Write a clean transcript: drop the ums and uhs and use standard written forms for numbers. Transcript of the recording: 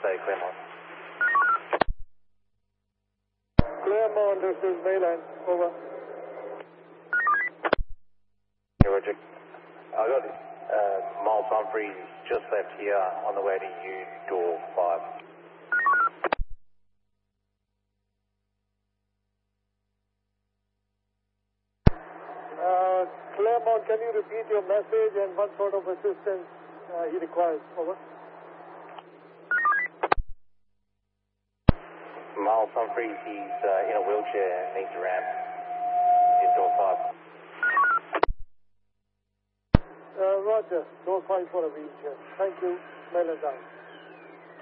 say Claremont. Claremont, this is Mayland. Over. Hey, Roger. I got Miles Humphreys just left here on the way to you, door 5. Claremont, can you repeat your message and what sort of assistance he requires? Over. Miles Humphreys, he's in a wheelchair and needs a ramp. In door 5. Roger, door 5 for a wheelchair. Thank you. Mayland down.